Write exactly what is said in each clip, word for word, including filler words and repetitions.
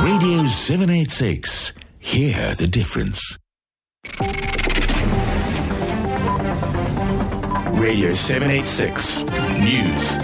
Radio seven eighty-six. Hear the difference. Radio seven eighty-six News.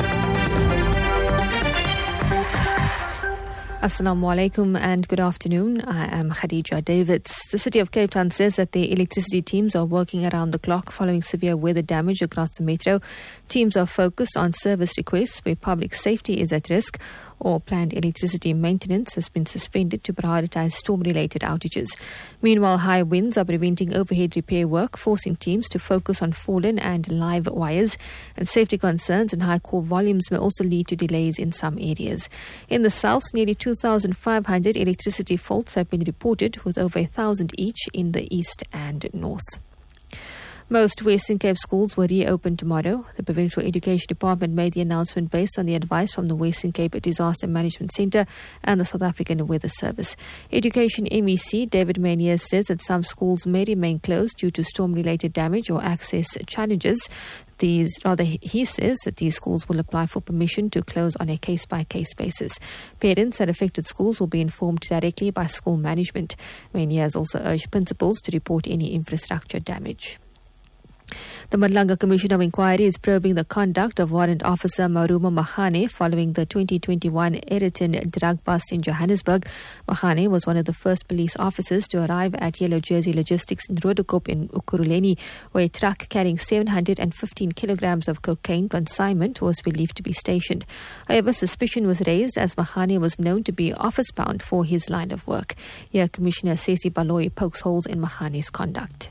Assalamu alaikum and good afternoon. I am Khadija Davids. The City of Cape Town says that the electricity teams are working around the clock following severe weather damage across the metro. Teams are focused on service requests where public safety is at risk, or planned electricity maintenance has been suspended to prioritise storm-related outages. Meanwhile, high winds are preventing overhead repair work, forcing teams to focus on fallen and live wires, and safety concerns and high call volumes may also lead to delays in some areas. In the south, nearly two thousand five hundred electricity faults have been reported, with over one thousand each in the east and north. Most Western Cape schools will reopen tomorrow. The Provincial Education Department made the announcement based on the advice from the Western Cape Disaster Management Centre and the South African Weather Service. Education M E C David Maynier says that some schools may remain closed due to storm-related damage or access challenges. These, rather, he says that these schools will apply for permission to close on a case-by-case basis. Parents at affected schools will be informed directly by school management. Maynier has also urged principals to report any infrastructure damage. The Madlanga Commission of Inquiry is probing the conduct of Warrant Officer Maruma Makhane following the twenty twenty-one Ayrton drug bust in Johannesburg. Makhane was one of the first police officers to arrive at Yellow Jersey Logistics in Rodokop in Ekurhuleni, where a truck carrying seven hundred fifteen kilograms of cocaine consignment was believed to be stationed. However, suspicion was raised as Makhane was known to be office-bound for his line of work. Here, Commissioner Sesi Baloyi pokes holes in Makhane's conduct.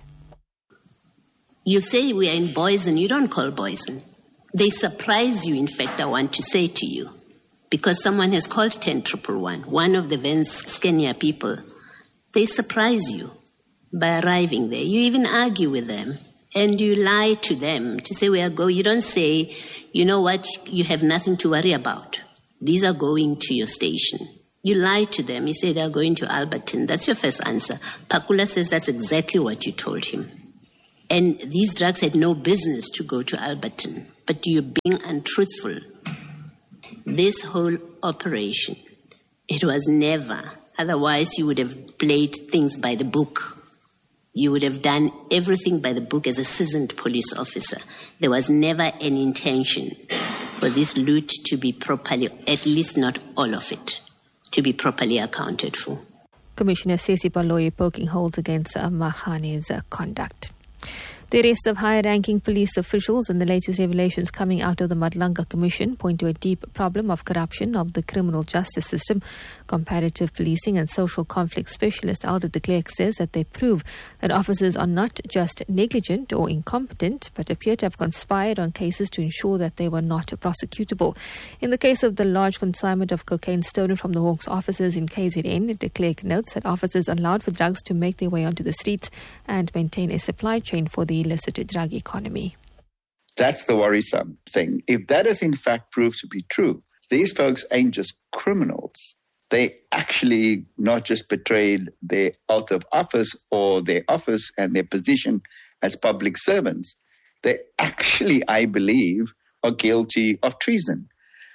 You say we are in Boysen, you don't call Boysen. They surprise you, in fact, I want to say to you, because someone has called ten one one, one of the Vance Scania people. They surprise you by arriving there. You even argue with them and you lie to them to say, we are going. You don't say, you know what, you have nothing to worry about. These are going to your station. You lie to them. You say they are going to Alberton. That's your first answer. Pakula says that's exactly what you told him. And these drugs had no business to go to Alberton, but you're being untruthful. This whole operation, it was never, otherwise you would have played things by the book. You would have done everything by the book as a seasoned police officer. There was never an intention for this loot to be properly, at least not all of it, to be properly accounted for. Commissioner Sesi Baloyi poking holes against uh, Makhane's uh, conduct. The arrest of high-ranking police officials and the latest revelations coming out of the Madlanga Commission point to a deep problem of corruption of the criminal justice system. Comparative policing and social conflict specialist Aldo de Klerk says that they prove that officers are not just negligent or incompetent, but appear to have conspired on cases to ensure that they were not prosecutable. In the case of the large consignment of cocaine stolen from the Hawks officers in K Z N, de Klerk notes that officers allowed for drugs to make their way onto the streets and maintain a supply chain for the illicit drug economy. That's the worrisome thing. If that is in fact proved to be true, these folks ain't just criminals. They actually not just betrayed their oath of office or their office and their position as public servants. They actually, I believe, are guilty of treason.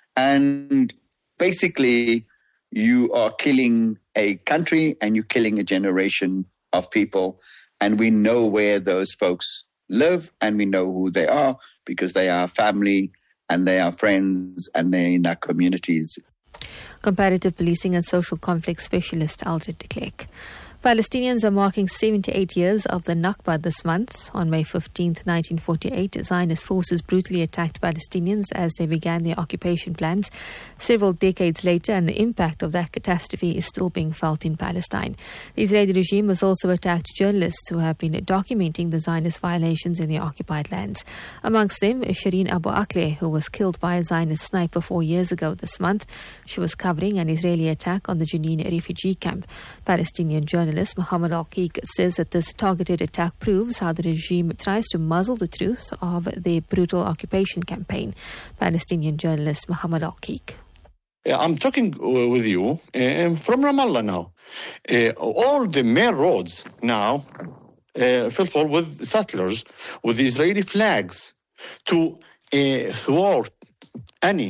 And basically, you are killing a country and you're killing a generation of people. And we know where those folks live and we know who they are because they are family and they are friends and they're in our communities. Comparative policing and social conflict specialist Aldo de Klerk. Palestinians are marking seventy-eight years of the Nakba this month. On May fifteenth, nineteen forty-eight, Zionist forces brutally attacked Palestinians as they began their occupation plans. Several decades later, and the impact of that catastrophe is still being felt in Palestine. The Israeli regime has also attacked journalists who have been documenting the Zionist violations in their occupied lands. Amongst them is Shireen Abu Akleh, who was killed by a Zionist sniper four years ago this month. She was covering an Israeli attack on the Jenin refugee camp. Palestinian journalist Mohammed Al-Qiq says that this targeted attack proves how the regime tries to muzzle the truth of their brutal occupation campaign. Palestinian journalist Mohammed Al-Qiq. I'm talking with you uh, from Ramallah now. Uh, all the main roads now uh, fill full with settlers with Israeli flags to uh, thwart any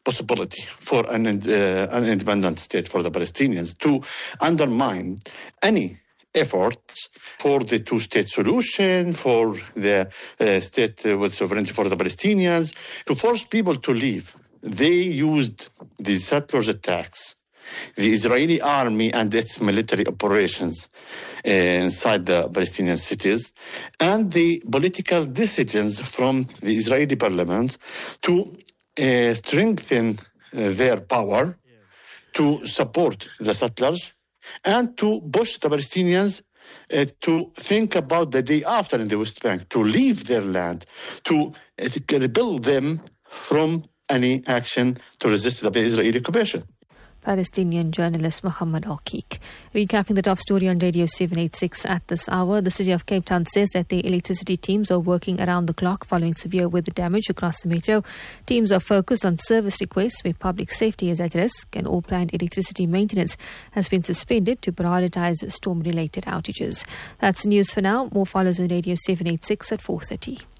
possibility for an, uh, an independent state for the Palestinians, to undermine any efforts for the two-state solution, for the uh, state uh, with sovereignty for the Palestinians, to force people to leave. They used the settlers' attacks, the Israeli army and its military operations uh, inside the Palestinian cities, and the political decisions from the Israeli parliament to uh, strengthen uh, their power, to support the settlers, and to push the Palestinians uh, to think about the day after in the West Bank, to leave their land, to uh, rebuild them from any action to resist the Israeli occupation. Palestinian journalist Muhammad Al-Keek. Recapping the top story on Radio seven eighty-six at this hour, the City of Cape Town says that the electricity teams are working around the clock following severe weather damage across the metro. Teams are focused on service requests where public safety is at risk, and all planned electricity maintenance has been suspended to prioritise storm-related outages. That's the news for now. More follows on Radio seven eighty-six at four thirty.